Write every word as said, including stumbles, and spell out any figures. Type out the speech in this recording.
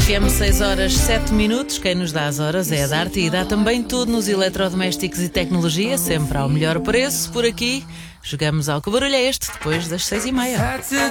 R F M, seis horas sete minutos. Quem nos dá as horas é a Darty e dá também tudo nos eletrodomésticos e tecnologia, sempre ao melhor preço. Por aqui, jogamos ao Que Barulho é Este, depois das seis e meia.